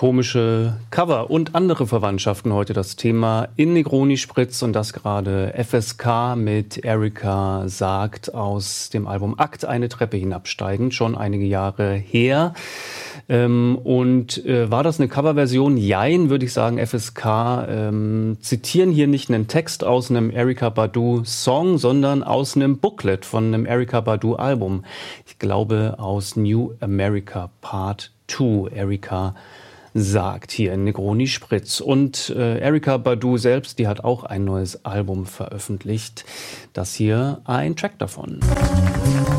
Komische Cover und andere Verwandtschaften heute das Thema in Negroni Spritz und das gerade FSK mit Erika sagt aus dem Album Akt eine Treppe hinabsteigen, schon einige Jahre her. War das eine Coverversion? Jein, würde ich sagen. FSK zitieren hier nicht einen Text aus einem Erykah Badu Song, sondern aus einem Booklet von einem Erykah Badu Album. Ich glaube aus New America Part 2. Erika sagt hier in Negroni Spritz. Und Erykah Badu selbst, die hat auch ein neues Album veröffentlicht. Das hier ein Track davon.